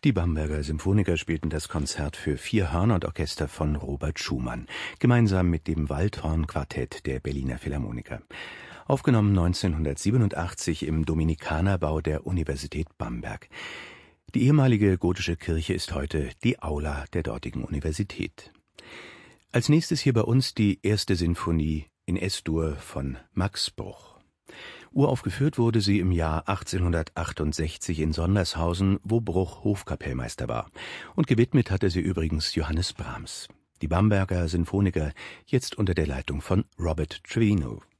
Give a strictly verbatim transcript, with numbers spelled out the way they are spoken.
Die Bamberger Symphoniker spielten das Konzert für vier Hörner und Orchester von Robert Schumann, gemeinsam mit dem Waldhorn-Quartett der Berliner Philharmoniker. Aufgenommen neunzehnhundertsiebenundachtzig im Dominikanerbau der Universität Bamberg. Die ehemalige gotische Kirche ist heute die Aula der dortigen Universität. Als nächstes hier bei uns die erste Sinfonie in Es-Dur von Max Bruch. Uraufgeführt wurde sie im Jahr achtzehnhundertachtundsechzig in Sondershausen, wo Bruch Hofkapellmeister war. Und gewidmet hatte sie übrigens Johannes Brahms. Die Bamberger Sinfoniker, jetzt unter der Leitung von Robert Trevino.